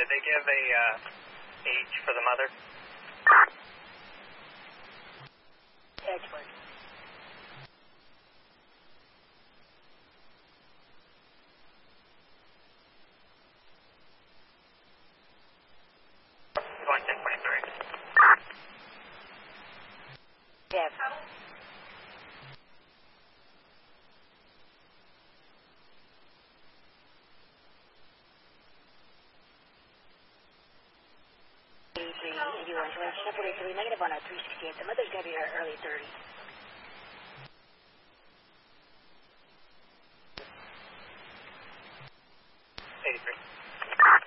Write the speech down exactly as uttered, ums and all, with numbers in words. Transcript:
did they give a uh, age for the mother? Edgewood. Going ten twenty-three. Deb. eighty-three, eighty-one, twenty, forty-three, negative one oh three sixty-eight. The mother's going to be in her early thirties.